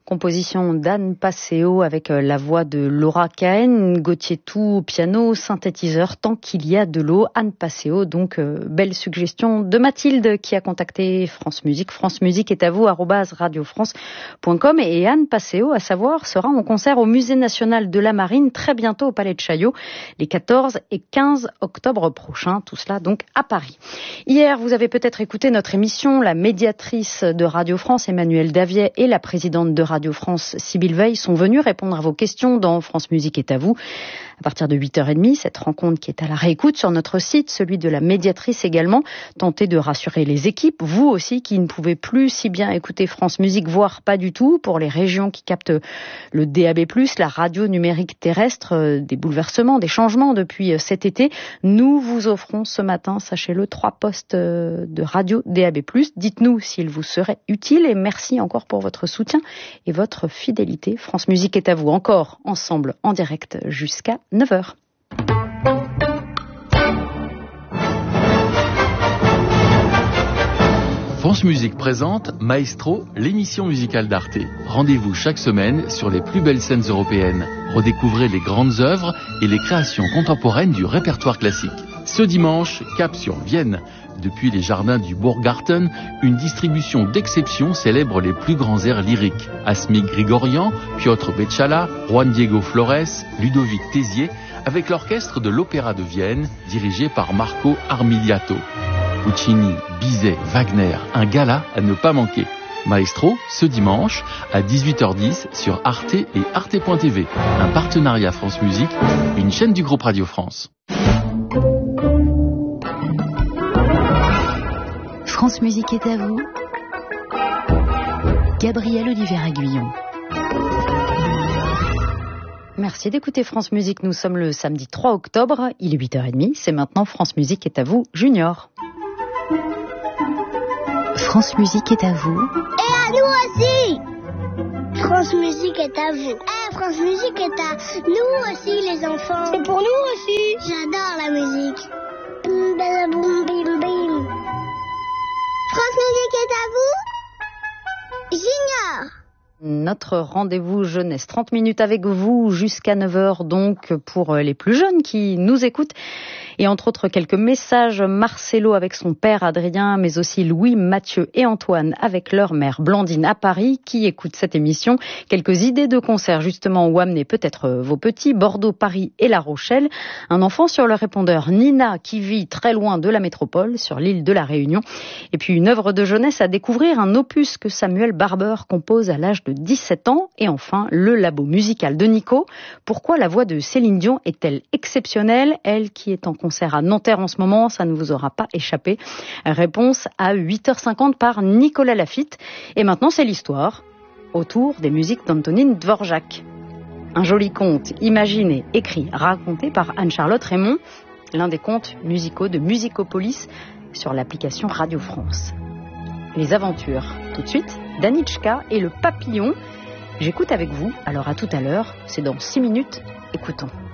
Composition d'Anne Passeo avec la voix de Laura Cahen, Gauthier Tout au piano, synthétiseur, tant qu'il y a de l'eau. Anne Passeo, donc belle suggestion de Mathilde qui a contacté France Musique. France Musique est à vous, @radiofrance.com. Et Anne Passeo, à savoir, sera en concert au Musée National de la Marine très bientôt au Palais de Chaillot, les 14 et 15 octobre prochains. Tout cela donc à Paris. Hier, vous avez peut-être écouté notre émission. La médiatrice de Radio France, Emmanuelle Daviet, et la présidente de Radio France, Sybille Veil, sont venus répondre à vos questions dans France Musique est à vous. À partir de 8h30, cette rencontre qui est à la réécoute sur notre site, celui de la médiatrice également, tentez de rassurer les équipes, vous aussi qui ne pouvez plus si bien écouter France Musique, voire pas du tout, pour les régions qui captent le DAB+, la radio numérique terrestre, des bouleversements, des changements depuis cet été. Nous vous offrons ce matin, sachez-le, 3 postes de radio DAB+. Dites-nous s'il vous serait utile et merci encore pour votre soutien et votre fidélité. France Musique est à vous encore ensemble en direct jusqu'à 9h. France Musique présente Maestro, l'émission musicale d'Arte. Rendez-vous chaque semaine sur les plus belles scènes européennes. Redécouvrez les grandes œuvres et les créations contemporaines du répertoire classique. Ce dimanche, cap sur Vienne. Depuis les jardins du Burggarten, une distribution d'exception célèbre les plus grands airs lyriques. Asmik Grigorian, Piotr Beczala, Juan Diego Flores, Ludovic Tézier, avec l'orchestre de l'Opéra de Vienne, dirigé par Marco Armiliato. Puccini, Bizet, Wagner, un gala à ne pas manquer. Maestro, ce dimanche, à 18h10 sur Arte et Arte.tv. Un partenariat France Musique, une chaîne du groupe Radio France. France Musique est à vous. Gabriel Olivier-Aguillon. Merci d'écouter France Musique. Nous sommes le samedi 3 octobre. Il est 8h30. C'est maintenant France Musique est à vous, Junior. France Musique est à vous. Et à nous aussi. France Musique est à vous. France Musique est à nous aussi, les enfants. Et pour nous aussi. J'adore la musique. Boum, boum, bim, bim. France Musique est à vous, Junior. Notre rendez-vous jeunesse, 30 minutes avec vous jusqu'à 9h donc pour les plus jeunes qui nous écoutent. Et entre autres quelques messages, Marcelo avec son père Adrien, mais aussi Louis, Mathieu et Antoine avec leur mère Blandine à Paris qui écoutent cette émission. Quelques idées de concerts justement où amener peut-être vos petits, Bordeaux, Paris et La Rochelle. Un enfant sur le répondeur, Nina qui vit très loin de la métropole sur l'île de la Réunion. Et puis une œuvre de jeunesse à découvrir, un opus que Samuel Barber compose à l'âge de 17 ans. Et enfin, le labo musical de Nico. Pourquoi la voix de Céline Dion est-elle exceptionnelle? Elle qui est en concert à Nanterre en ce moment, ça ne vous aura pas échappé. Réponse à 8h50 par Nicolas Lafitte. Et maintenant, c'est l'histoire autour des musiques d'Antonin Dvorak. Un joli conte imaginé, écrit, raconté par Anne-Charlotte Raymond, l'un des contes musicaux de Musicopolis sur l'application Radio France. Les aventures, tout de suite, d'Anichka et le papillon. J'écoute avec vous, alors à tout à l'heure, c'est dans 6 minutes, écoutons.